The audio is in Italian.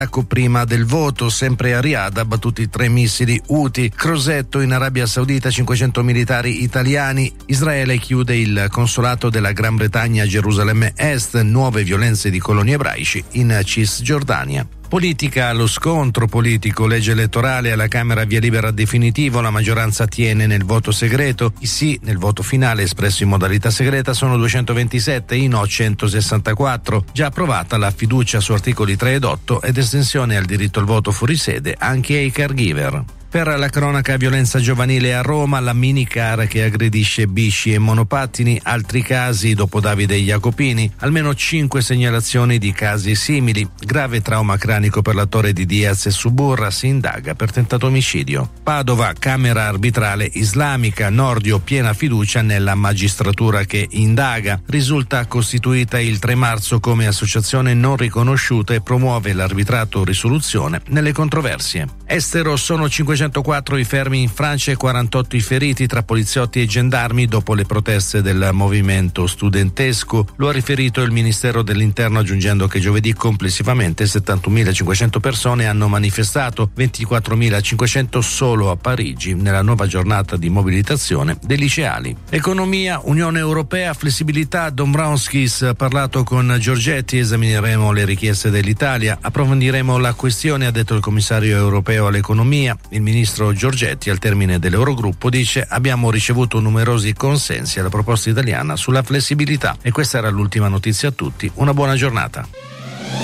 Prima del voto, sempre a Riyadh, abbattuti 3 missili Houthi. Crosetto in Arabia Saudita, 500 militari italiani. Israele chiude il consolato della Gran Bretagna a Gerusalemme Est. Nuove violenze di coloni ebraici in Cisgiordania. Politica allo scontro politico, legge elettorale alla Camera via libera definitivo, la maggioranza tiene nel voto segreto, i sì nel voto finale espresso in modalità segreta sono 227, i no 164, già approvata la fiducia su articoli 3 ed 8 ed estensione al diritto al voto fuori sede anche ai caregiver. Per la cronaca violenza giovanile a Roma, la minicar che aggredisce bici e monopattini, altri casi dopo Davide Jacopini, almeno 5 segnalazioni di casi simili, grave trauma cranico per l'attore di Diaz e Suburra, si indaga per tentato omicidio. Padova, Camera arbitrale islamica, Nordio piena fiducia nella magistratura che indaga, risulta costituita il 3 marzo come associazione non riconosciuta e promuove l'arbitrato risoluzione nelle controversie. Estero sono 504 i fermi in Francia e 48 i feriti tra poliziotti e gendarmi dopo le proteste del movimento studentesco. Lo ha riferito il Ministero dell'Interno aggiungendo che giovedì complessivamente 71.500 persone hanno manifestato, 24.500 solo a Parigi nella nuova giornata di mobilitazione dei liceali. Economia, Unione Europea, flessibilità. Dombrovskis ha parlato con Giorgetti, esamineremo le richieste dell'Italia, approfondiremo la questione, ha detto il commissario europeo all'economia. Il ministro Giorgetti al termine dell'Eurogruppo dice: abbiamo ricevuto numerosi consensi alla proposta italiana sulla flessibilità. E questa era l'ultima notizia a tutti. Una buona giornata.